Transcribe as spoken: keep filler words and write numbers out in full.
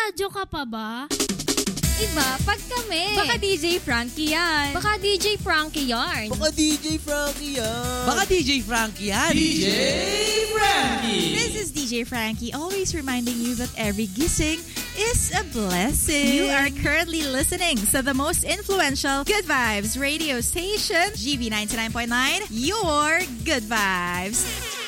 Nagpaparadyo ka pa ba? Iba, pag kami. Baka D J Frankie yan. Baka D J Frankie yarn. Baka D J Frankie yan. Baka D J Frankie yan. D J Frankie. This is D J Frankie, always reminding you that every gising is a blessing. You are currently listening to the most influential Good Vibes radio station, G B ninety-nine point nine, your Good Vibes.